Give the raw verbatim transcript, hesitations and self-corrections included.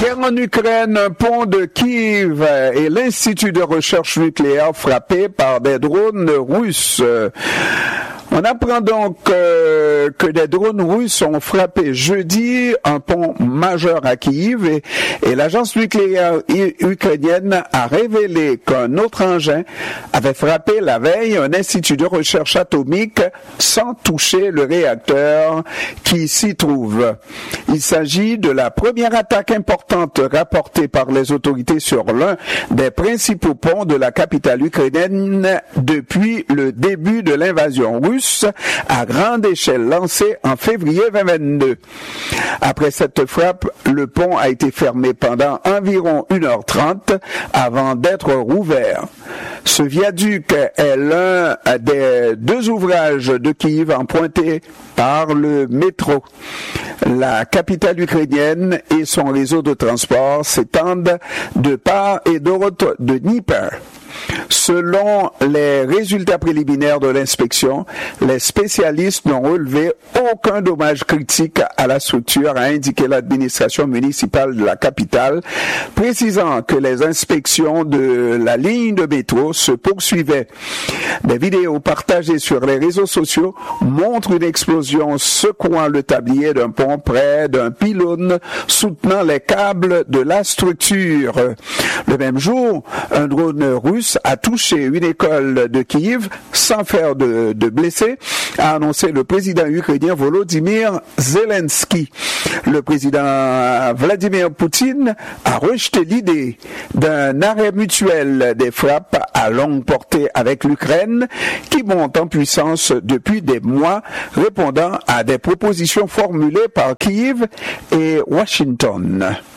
Guerre en Ukraine, un pont de Kiev et l'Institut de recherche nucléaire frappés par des drones russes. On apprend donc euh, que des drones russes ont frappé jeudi un pont majeur à Kiev et, et l'agence nucléaire ukrainienne a révélé qu'un autre engin avait frappé la veille un institut de recherche atomique sans toucher le réacteur qui s'y trouve. Il s'agit de la première attaque importante rapportée par les autorités sur l'un des principaux ponts de la capitale ukrainienne depuis le début de l'invasion russe à grande échelle lancée en février vingt vingt-deux. Après cette frappe, le pont a été fermé pendant environ une heure trente avant d'être rouvert. Ce viaduc est l'un des deux ouvrages de Kiev empruntés par le métro. La capitale ukrainienne et son réseau de transport s'étendent de part et d'autre de Dnieper. Selon les résultats préliminaires de l'inspection, les spécialistes n'ont relevé aucun dommage critique à la structure, a indiqué l'administration municipale de la capitale, précisant que les inspections de la ligne de métro se poursuivaient. Des vidéos partagées sur les réseaux sociaux montrent une explosion secouant le tablier d'un pont près d'un pylône soutenant les câbles de la structure. Le même jour, un drone russe a touché une école de Kiev sans faire de, de blessés, a annoncé le président ukrainien Volodymyr Zelensky. Le président Vladimir Poutine a rejeté l'idée d'un arrêt mutuel des frappes à longue portée avec l'Ukraine qui monte en puissance depuis des mois, répondant à des propositions formulées par Kiev et Washington.